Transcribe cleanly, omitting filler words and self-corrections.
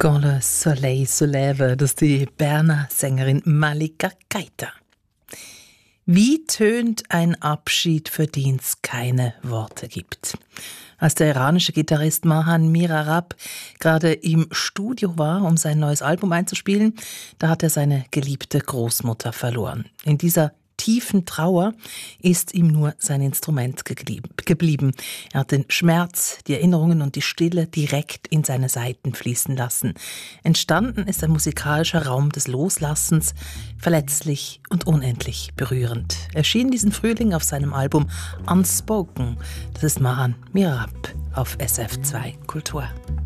Quand le soleil se lève, das ist die Berner Sängerin Malika Keita. Wie tönt ein Abschied, für den es keine Worte gibt? Als der iranische Gitarrist Mahan Mirarab gerade im Studio war, um sein neues Album einzuspielen, da hat er seine geliebte Großmutter verloren. In dieser tiefen Trauer ist ihm nur sein Instrument geblieben. Er hat den Schmerz, die Erinnerungen und die Stille direkt in seine Saiten fließen lassen. Entstanden ist ein musikalischer Raum des Loslassens, verletzlich und unendlich berührend. Erschien diesen Frühling auf seinem Album Unspoken. Das ist Mahan Mirarab auf SF2 Kultur.